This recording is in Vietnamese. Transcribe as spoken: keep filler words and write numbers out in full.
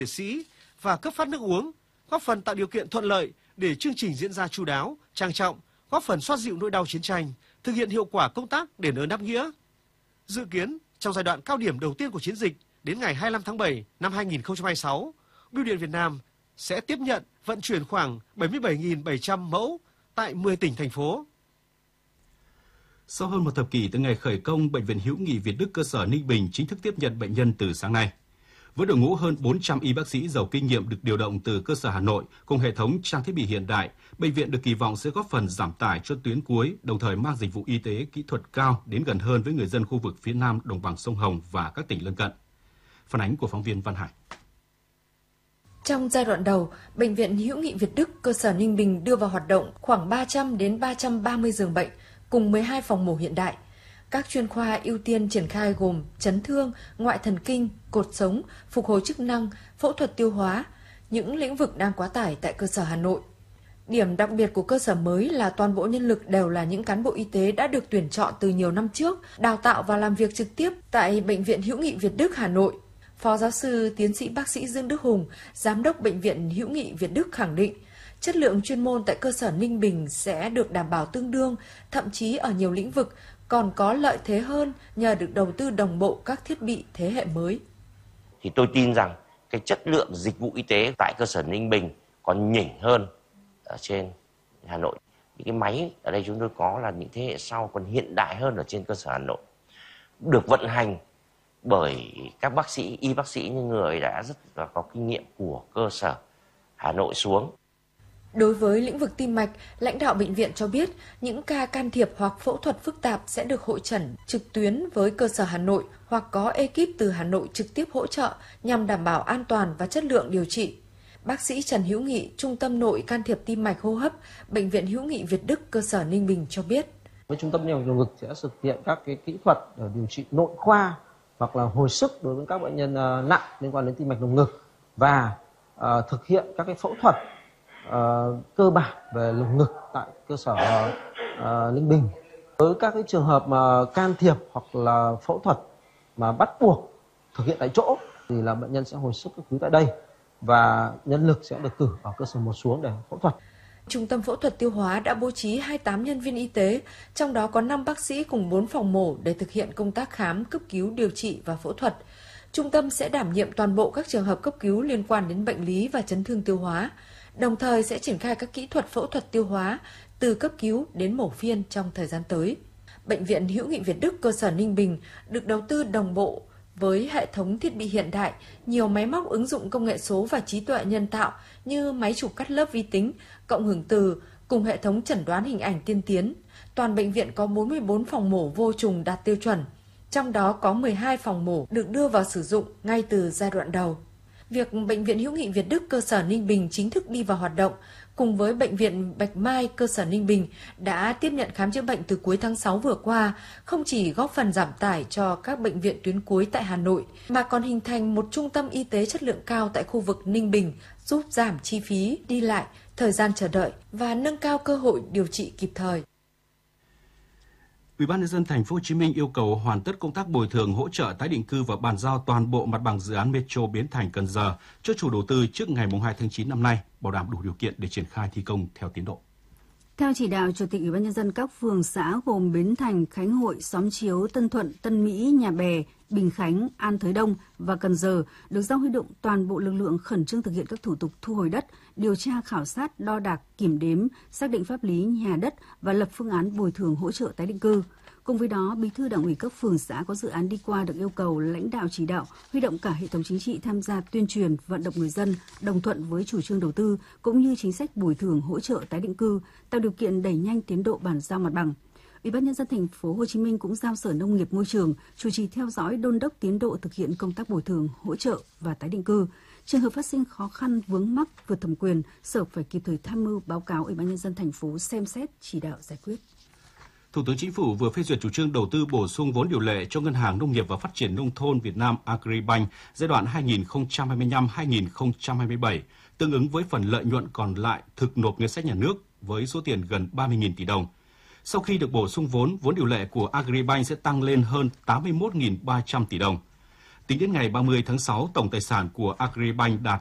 liệt sĩ và cấp phát nước uống, góp phần tạo điều kiện thuận lợi để chương trình diễn ra chu đáo, trang trọng, góp phần xoa dịu nỗi đau chiến tranh, thực hiện hiệu quả công tác đền ơn đáp nghĩa. Dự kiến trong giai đoạn cao điểm đầu tiên của chiến dịch đến ngày hai mươi lăm tháng bảy năm hai nghìn không trăm hai mươi sáu, Bưu điện Việt Nam sẽ tiếp nhận vận chuyển khoảng bảy mươi bảy nghìn bảy trăm mẫu tại mười tỉnh thành phố. Sau hơn một thập kỷ từ ngày khởi công, Bệnh viện Hữu nghị Việt Đức cơ sở Ninh Bình chính thức tiếp nhận bệnh nhân từ sáng nay. Với đội ngũ hơn bốn trăm y bác sĩ giàu kinh nghiệm được điều động từ cơ sở Hà Nội cùng hệ thống trang thiết bị hiện đại, bệnh viện được kỳ vọng sẽ góp phần giảm tải cho tuyến cuối, đồng thời mang dịch vụ y tế kỹ thuật cao đến gần hơn với người dân khu vực phía Nam đồng bằng sông Hồng và các tỉnh lân cận. Phản ánh của phóng viên Văn Hải. Trong giai đoạn đầu, Bệnh viện Hữu nghị Việt Đức cơ sở Ninh Bình đưa vào hoạt động khoảng ba trăm đến ba trăm ba mươi giường bệnh cùng mười hai phòng mổ hiện đại. Các chuyên khoa ưu tiên triển khai gồm chấn thương, ngoại thần kinh, cột sống, phục hồi chức năng, phẫu thuật tiêu hóa, những lĩnh vực đang quá tải tại cơ sở Hà Nội. Điểm đặc biệt của cơ sở mới là toàn bộ nhân lực đều là những cán bộ y tế đã được tuyển chọn từ nhiều năm trước, đào tạo và làm việc trực tiếp tại Bệnh viện Hữu nghị Việt Đức Hà Nội. Phó giáo sư tiến sĩ bác sĩ Dương Đức Hùng, giám đốc Bệnh viện Hữu nghị Việt Đức khẳng định, chất lượng chuyên môn tại cơ sở Ninh Bình sẽ được đảm bảo tương đương, thậm chí ở nhiều lĩnh vực còn có lợi thế hơn nhờ được đầu tư đồng bộ các thiết bị thế hệ mới. Thì tôi tin rằng cái chất lượng dịch vụ y tế tại cơ sở Ninh Bình còn nhỉnh hơn ở trên Hà Nội. Những cái máy ở đây chúng tôi có là những thế hệ sau còn hiện đại hơn ở trên cơ sở Hà Nội. Được vận hành bởi các bác sĩ, y bác sĩ những người đã rất là có kinh nghiệm của cơ sở Hà Nội xuống. Đối với lĩnh vực tim mạch, lãnh đạo bệnh viện cho biết những ca can thiệp hoặc phẫu thuật phức tạp sẽ được hội chẩn trực tuyến với cơ sở Hà Nội hoặc có ekip từ Hà Nội trực tiếp hỗ trợ nhằm đảm bảo an toàn và chất lượng điều trị. Bác sĩ Trần Hữu Nghị, Trung tâm Nội can thiệp tim mạch hô hấp, Bệnh viện Hữu nghị Việt Đức cơ sở Ninh Bình cho biết. Với Trung tâm lồng ngực sẽ thực hiện các cái kỹ thuật ở điều trị nội khoa hoặc là hồi sức đối với các bệnh nhân nặng liên quan đến tim mạch lồng ngực và uh, thực hiện các cái phẫu thuật uh, cơ bản về lồng ngực tại cơ sở uh, Ninh Bình. Với các cái trường hợp mà can thiệp hoặc là phẫu thuật mà bắt buộc thực hiện tại chỗ thì là bệnh nhân sẽ hồi sức cấp cứu tại đây và nhân lực sẽ được cử ở cơ sở một xuống để phẫu thuật. Trung tâm phẫu thuật tiêu hóa đã bố trí hai mươi tám nhân viên y tế, trong đó có năm bác sĩ cùng bốn phòng mổ để thực hiện công tác khám, cấp cứu, điều trị và phẫu thuật. Trung tâm sẽ đảm nhiệm toàn bộ các trường hợp cấp cứu liên quan đến bệnh lý và chấn thương tiêu hóa, đồng thời sẽ triển khai các kỹ thuật phẫu thuật tiêu hóa từ cấp cứu đến mổ phiên trong thời gian tới. Bệnh viện Hữu nghị Việt Đức cơ sở Ninh Bình được đầu tư đồng bộ với hệ thống thiết bị hiện đại, nhiều máy móc ứng dụng công nghệ số và trí tuệ nhân tạo như máy chụp cắt lớp vi tính, cộng hưởng từ cùng hệ thống chẩn đoán hình ảnh tiên tiến. Toàn bệnh viện có bốn mươi bốn phòng mổ vô trùng đạt tiêu chuẩn, trong đó có mười hai phòng mổ được đưa vào sử dụng ngay từ giai đoạn đầu. Việc Bệnh viện Hữu nghị Việt Đức cơ sở Ninh Bình chính thức đi vào hoạt động cùng với Bệnh viện Bạch Mai cơ sở Ninh Bình đã tiếp nhận khám chữa bệnh từ cuối tháng sáu vừa qua, không chỉ góp phần giảm tải cho các bệnh viện tuyến cuối tại Hà Nội, mà còn hình thành một trung tâm y tế chất lượng cao tại khu vực Ninh Bình, giúp giảm chi phí đi lại, thời gian chờ đợi và nâng cao cơ hội điều trị kịp thời. Ủy ban nhân dân thành phố Hồ Chí Minh yêu cầu hoàn tất công tác bồi thường hỗ trợ tái định cư và bàn giao toàn bộ mặt bằng dự án Metro Bến Thành Cần Giờ cho chủ đầu tư trước ngày hai tháng chín năm nay, bảo đảm đủ điều kiện để triển khai thi công theo tiến độ. Theo chỉ đạo Chủ tịch Ủy ban nhân dân các phường xã gồm Bến Thành, Khánh Hội, Xóm Chiếu, Tân Thuận, Tân Mỹ, Nhà Bè, Bình Khánh, An Thới Đông và Cần Giờ được giao huy động toàn bộ lực lượng khẩn trương thực hiện các thủ tục thu hồi đất, điều tra khảo sát, đo đạc, kiểm đếm, xác định pháp lý nhà đất và lập phương án bồi thường hỗ trợ tái định cư. Cùng với đó, Bí thư Đảng ủy các phường xã có dự án đi qua được yêu cầu lãnh đạo chỉ đạo huy động cả hệ thống chính trị tham gia tuyên truyền, vận động người dân đồng thuận với chủ trương đầu tư cũng như chính sách bồi thường hỗ trợ tái định cư, tạo điều kiện đẩy nhanh tiến độ bàn giao mặt bằng. Ủy ban nhân dân thành phố Hồ Chí Minh cũng giao Sở Nông nghiệp Môi trường chủ trì theo dõi đôn đốc tiến độ thực hiện công tác bồi thường, hỗ trợ và tái định cư. Trường hợp phát sinh khó khăn vướng mắc vượt thẩm quyền, Sở phải kịp thời tham mưu báo cáo Ủy ban nhân dân thành phố xem xét chỉ đạo giải quyết. Thủ tướng Chính phủ vừa phê duyệt chủ trương đầu tư bổ sung vốn điều lệ cho Ngân hàng Nông nghiệp và Phát triển Nông thôn Việt Nam Agribank giai đoạn hai nghìn không trăm hai mươi lăm đến hai nghìn không trăm hai mươi bảy, tương ứng với phần lợi nhuận còn lại thực nộp ngân sách nhà nước với số tiền gần ba mươi nghìn tỷ đồng. Sau khi được bổ sung vốn, vốn điều lệ của Agribank sẽ tăng lên hơn tám mươi mốt nghìn ba trăm tỷ đồng. Tính đến ngày ba mươi tháng sáu, tổng tài sản của Agribank đạt